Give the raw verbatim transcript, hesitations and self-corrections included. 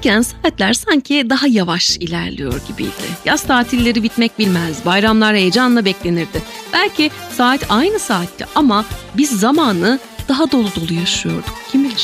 Çocukken saatler sanki daha yavaş ilerliyor gibiydi. Yaz tatilleri bitmek bilmez, bayramlar heyecanla beklenirdi. Belki saat aynı saatti ama biz zamanı daha dolu dolu yaşıyorduk, kim bilir.